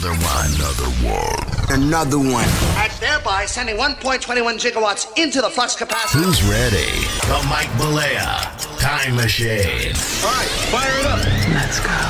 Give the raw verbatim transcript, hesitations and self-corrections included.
Another one. Another one. Another one. And thereby sending one point two one gigawatts into the flux capacitor. Who's ready? The Mike Balea Time Machine. All right, fire it up. Let's go.